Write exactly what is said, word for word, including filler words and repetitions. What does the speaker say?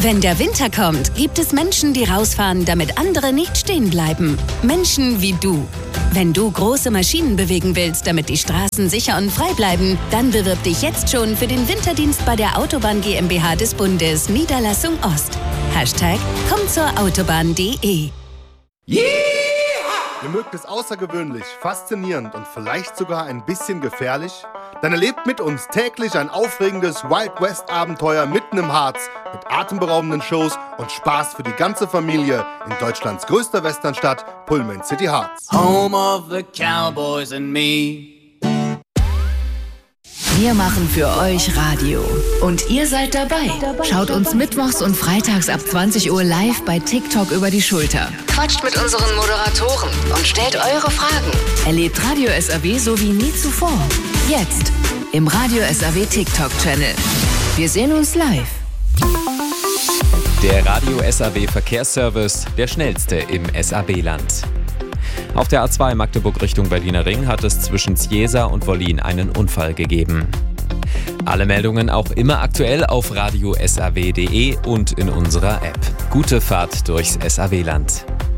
Wenn der Winter kommt, gibt es Menschen, die rausfahren, damit andere nicht stehen bleiben. Menschen wie du. Wenn du große Maschinen bewegen willst, damit die Straßen sicher und frei bleiben, dann bewirb dich jetzt schon für den Winterdienst bei der Autobahn GmbH des Bundes, Niederlassung Ost. Hashtag komm zur Autobahn punkt de. Yeah! Ihr mögt es außergewöhnlich, faszinierend und vielleicht sogar ein bisschen gefährlich? Dann erlebt mit uns täglich ein aufregendes Wild West Abenteuer mitten im Harz mit atemberaubenden Shows und Spaß für die ganze Familie in Deutschlands größter Westernstadt, Pullman City Harz. Home of the Cowboys and me. Wir machen für euch Radio. Und ihr seid dabei. Schaut uns mittwochs und freitags ab zwanzig Uhr live bei TikTok über die Schulter. Quatscht mit unseren Moderatoren und stellt eure Fragen. Erlebt Radio S A W so wie nie zuvor. Jetzt im Radio S A W TikTok-Channel. Wir sehen uns live. Der Radio S A W Verkehrsservice, der schnellste im S A W-Land. Auf der A zwei Magdeburg Richtung Berliner Ring hat es zwischen Zjesa und Wollin einen Unfall gegeben. Alle Meldungen auch immer aktuell auf radio s a w punkt de und in unserer App. Gute Fahrt durchs S A W-Land.